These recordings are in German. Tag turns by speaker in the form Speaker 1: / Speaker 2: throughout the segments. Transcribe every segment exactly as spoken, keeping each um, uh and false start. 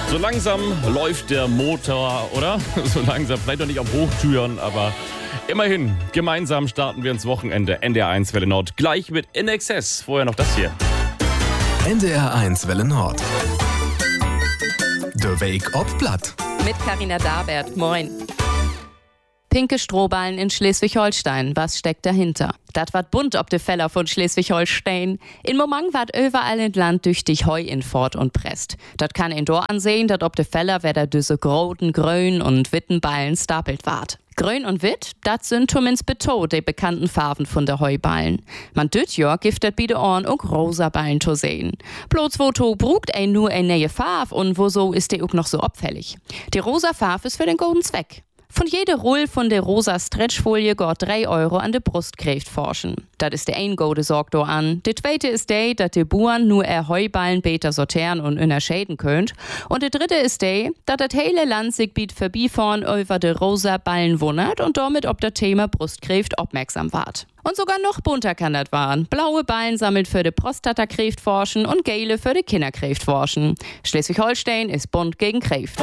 Speaker 1: So langsam läuft der Motor, oder? So langsam, vielleicht noch nicht auf Hochtüren, aber immerhin, gemeinsam starten wir ins Wochenende. N D R eins Welle Nord, gleich mit In Excess. Vorher noch das hier.
Speaker 2: N D R eins Welle Nord. Der Weg ob Blatt.
Speaker 3: Mit Carina Dabert. Moin. Pinke Strohballen in Schleswig-Holstein. Was steckt dahinter? Das wat bunt ob de Feller von Schleswig-Holstein. In Momang ward überall in Land tüchtig Heu in Fort und Prest. Dat kann in Dor ansehen, dat ob de Feller weder düsse groten, grün und witten Ballen stapelt ward. Grün und witt, dat sind zumindest beto de bekannten Farben von der Heuballen. Man düt ja giftet bi de Ohren auch rosa Ballen zu sehen. Bloß wo to brugt ein nur ein neue Farb und wo so ist de auch noch so abfällig. Die rosa Farb ist für den guten Zweck. Von jeder Roll von der rosa Stretchfolie geht drei Euro an de Brust kriegt forschen. Das ist der ein gute Sorg do an. Der zweite ist der, dass die Bauern nur er Heuballen beter sortieren und unterscheiden könnt. Und der dritte ist der, dass das hele Land sich biet vorbeifahren über de rosa Ballen wundert und damit ob das Thema Brustkräft aufmerksam ward. Und sogar noch bunter kann das waren. Blaue Ballen sammelt für die Prostatakräft forschen und gelbe für die Kinderkräft forschen. Schleswig-Holstein ist bunt gegen Kräft.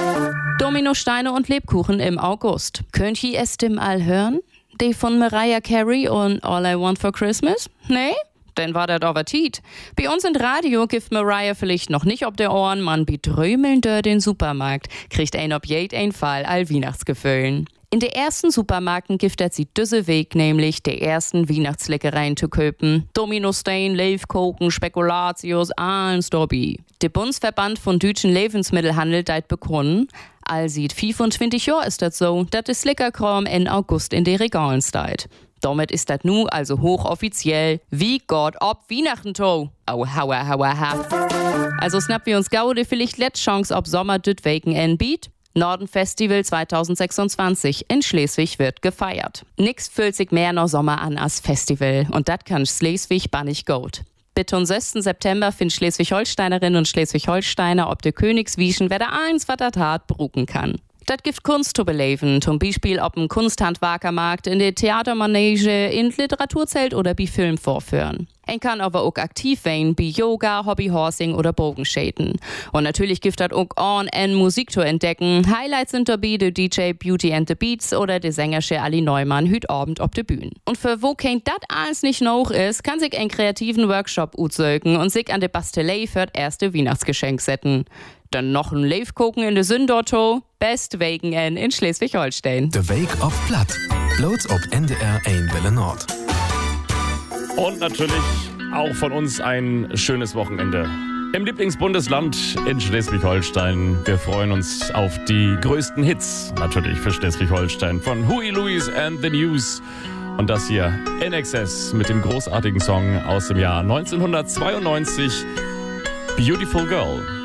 Speaker 3: Dominosteine und Lebkuchen im August. Könnt ihr es dem all hören? Die von Mariah Carey und All I Want for Christmas? Nee? Dann war das aber Tiet. Bei uns im Radio gibt Mariah vielleicht noch nicht ob der Ohren, man betrömeln durch den Supermarkt, kriegt ein ob jed ein Fall all Weihnachtsgefühlen. In der ersten Supermarkten giftet sie düsse Weg, nämlich der ersten Weihnachtsleckereien zu köpen. Dominostein, Lebkuchen, Spekulatius, alles dabei. Der Bundesverband von deutschen Lebensmittelhandel deit begründen, all sieht fünfundzwanzig Jahre ist das so, dass das Leckerkram in August in den Regalen steht. Damit ist das nu also hochoffiziell, wie Gott ob Weihnachten to. Oh, hauer, hauer, ha. Also schnappen wir uns gaude vielleicht letzte Chance ob Sommer düt Weken en Beat. Norden Festival zwanzig sechsundzwanzig in Schleswig wird gefeiert. Nix fühlt sich mehr noch Sommer an als Festival und dat kann Schleswig bannig gut. Bitte am sechsten September finden Schleswig-Holsteinerinnen und Schleswig-Holsteiner ob de Königswieschen, wer da eins wat dat hat bruken kann. Dat gibt Kunst zu beleben, zum Beispiel ob ein Kunsthandwerkermarkt, in der Theatermanege, in Literaturzelt oder bei Film vorführen. Ein kann aber auch aktiv werden, bei Yoga, Hobbyhorsing oder Bogenschäden. Und natürlich gibt das auch On and Musik zu entdecken. Highlights sind dabei der D J Beauty and the Beats oder der Sängersche Ali Neumann hüt Abend auf der Bühne. Und für wo kein dat alles nicht noch ist, kann sich einen kreativen Workshop utsöken und sich an der Bastelei für das erste Weihnachtsgeschenk setzen. Dann noch ein Lebkuchen in der Sündorto, best Wegen in Schleswig-Holstein.
Speaker 2: Der Weg auf Blatt. Bloß ob N D R eins Welle Nord.
Speaker 1: Und natürlich auch von uns ein schönes Wochenende im Lieblingsbundesland in Schleswig-Holstein. Wir freuen uns auf die größten Hits, natürlich für Schleswig-Holstein, von Huey Lewis and the News. Und das hier In Excess mit dem großartigen Song aus dem Jahr neunzehnhundertzweiundneunzig, Beautiful Girl.